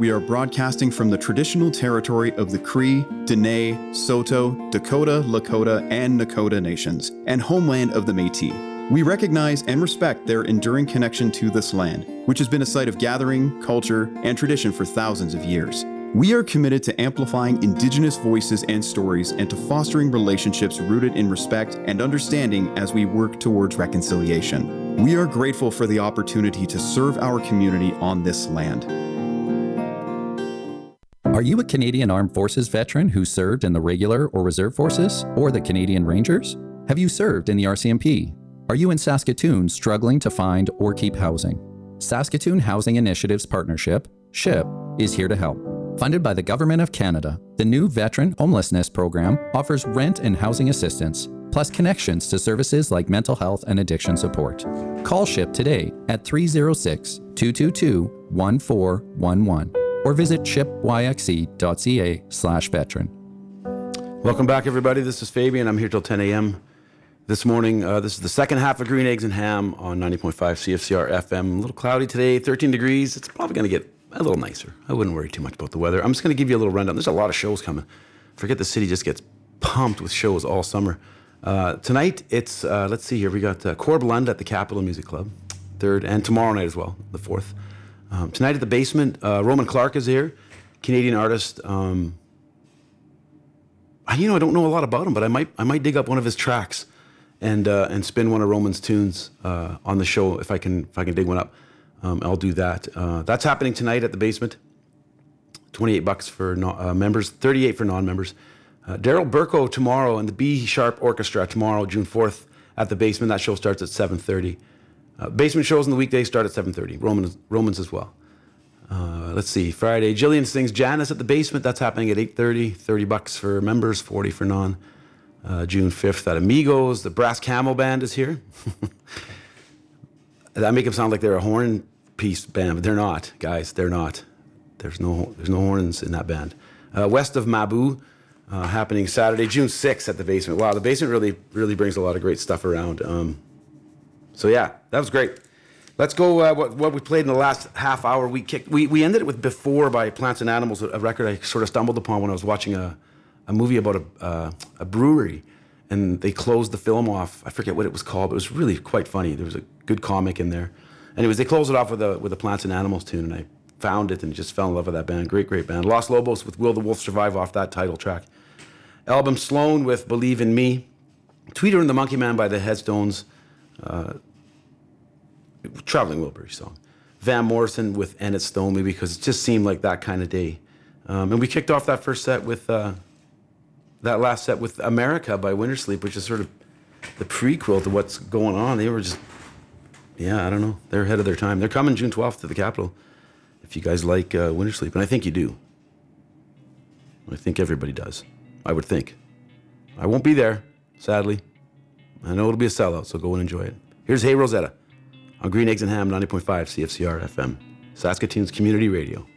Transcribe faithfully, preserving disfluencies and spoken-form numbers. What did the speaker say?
we are broadcasting from the traditional territory of the Cree, Dene, Saulteaux, Dakota, Lakota, and Nakota nations, and homeland of the Métis. We recognize and respect their enduring connection to this land, which has been a site of gathering, culture, and tradition for thousands of years. We are committed to amplifying Indigenous voices and stories and to fostering relationships rooted in respect and understanding as we work towards reconciliation. We are grateful for the opportunity to serve our community on this land. Are you a Canadian Armed Forces veteran who served in the regular or reserve forces or the Canadian Rangers? Have you served in the R C M P? Are you in Saskatoon struggling to find or keep housing? Saskatoon Housing Initiatives Partnership, SHIP, is here to help. Funded by the Government of Canada, the new Veteran Homelessness Program offers rent and housing assistance, plus connections to services like mental health and addiction support. Call SHIP today at three oh six, two two two, one four one one or visit shipyxe.ca slash veteran. Welcome back, everybody. This is Fabian. I'm here till ten a.m. this morning. Uh, this is the second half of Green Eggs and Ham on ninety point five C F C R F M. A little cloudy today, thirteen degrees. It's probably going to get a little nicer. I wouldn't worry too much about the weather. I'm just going to give you a little rundown. There's a lot of shows coming. Forget the city just gets pumped with shows all summer. Uh, tonight, it's, uh, let's see here, we got uh, Corb Lund at the Capitol Music Club, third, and tomorrow night as well, the fourth. Um, tonight at the Basement, uh, Roman Clark is here, Canadian artist. Um, I, you know, I don't know a lot about him, but I might I might dig up one of his tracks and uh, and spin one of Roman's tunes uh, on the show if I can if I can dig one up. Um, I'll do that. Uh, that's happening tonight at the Basement. twenty-eight bucks for no, uh, members, thirty-eight for non-members. Uh, Daryl Burko tomorrow and the B Sharp Orchestra tomorrow, June fourth, at the Basement. That show starts at seven thirty. Uh, basement shows in the weekdays start at seven thirty. Romans, Romans as well. Uh, let's see. Friday, Jillian sings Janice at the Basement. That's happening at eight thirty. thirty bucks for members, forty for non. Uh, June fifth at Amigos. The Brass Camel Band is here. That make them sound like they're a horn piece band, but they're not, guys. They're not. There's no there's no horns in that band. Uh, West of Mabu, uh, happening Saturday, June sixth at the Basement. Wow, the Basement really really brings a lot of great stuff around. Um, so yeah, that was great. Let's go. Uh, what, what we played in the last half hour. We kicked. We we ended it with "Before" by Plants and Animals, a record I sort of stumbled upon when I was watching a a movie about a uh, a brewery, and they closed the film off. I forget what it was called, but it was really quite funny. There was a good comic in there. Anyways, they closed it off with a with a Plants and Animals tune, and I found it and just fell in love with that band. Great, great band. Los Lobos with "Will the Wolf Survive" off that title track. Album Sloan with "Believe in Me." Tweeter and the Monkey Man by the Headstones. Uh, Traveling Wilburys song. Van Morrison with "And It's Stone," because it just seemed like that kind of day. Um, and we kicked off that first set with uh, that last set with "America" by Winter Sleep, which is sort of the prequel to what's going on. They were just, yeah, I don't know. They're ahead of their time. They're coming June twelfth to the Capitol. If you guys like uh, Winter Sleep, and I think you do. I think everybody does. I would think. I won't be there, sadly. I know it'll be a sellout, so go and enjoy it. Here's "Hey Rosetta" on Green Eggs and Ham, ninety point five C F C R F M, Saskatoon's Community Radio.